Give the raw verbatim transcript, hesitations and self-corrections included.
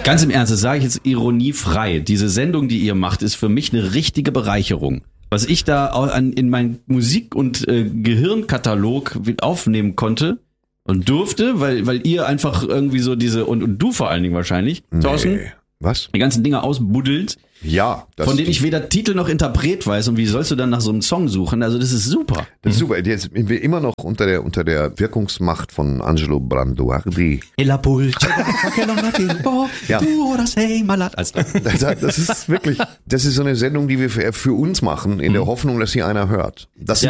Ganz im Ernst, das sage ich jetzt ironiefrei. Diese Sendung, die ihr macht, ist für mich eine richtige Bereicherung. Was ich da an, in meinen Musik- und äh, Gehirnkatalog aufnehmen konnte und durfte, weil weil ihr einfach irgendwie so diese, und, und du vor allen Dingen wahrscheinlich, Thorsten, Nee. Was? die ganzen Dinge ausbuddelt, Ja. Das von denen ich weder Titel noch Interpret weiß, und wie sollst du dann nach so einem Song suchen? Also das ist super. Das ist super. Jetzt sind wir immer noch unter der, unter der Wirkungsmacht von Angelo Branduardi. Ja. Das ist wirklich, das ist so eine Sendung, die wir für, für uns machen, in der Hoffnung, dass sie einer hört. Das Ja.